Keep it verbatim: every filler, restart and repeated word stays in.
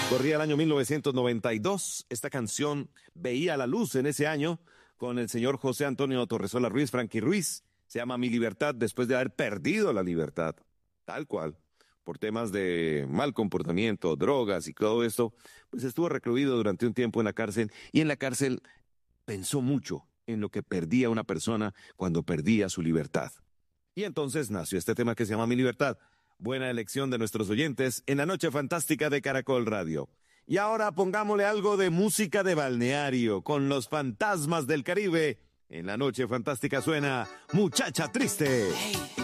Corría el año mil novecientos noventa y dos. Esta canción veía la luz en ese año con el señor José Antonio Torresola Ruiz, Frankie Ruiz. Se llama Mi Libertad, después de haber perdido la libertad, tal cual, por temas de mal comportamiento, drogas y todo esto, pues estuvo recluido durante un tiempo en la cárcel, y en la cárcel pensó mucho en lo que perdía una persona cuando perdía su libertad. Y entonces nació este tema que se llama Mi Libertad. Buena elección de nuestros oyentes en la noche fantástica de Caracol Radio. Y ahora pongámosle algo de música de balneario con los fantasmas del Caribe. En la noche fantástica suena Muchacha Triste. Hey.